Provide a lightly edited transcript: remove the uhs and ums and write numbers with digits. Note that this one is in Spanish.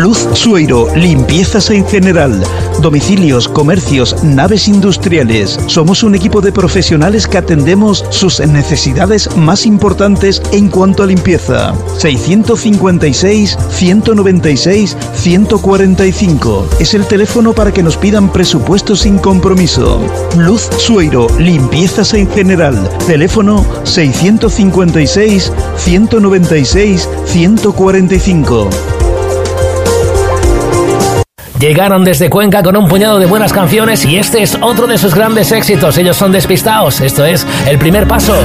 Luz Sueiro, limpiezas en general, domicilios, comercios, naves industriales. Somos un equipo de profesionales que atendemos sus necesidades más importantes en cuanto a limpieza. 656 196 145 es el teléfono para que nos pidan presupuestos sin compromiso. Luz Sueiro, limpiezas en general. Teléfono 656 196 145. Llegaron desde Cuenca con un puñado de buenas canciones y este es otro de sus grandes éxitos. Ellos son Despistaos. Esto es El Primer Paso.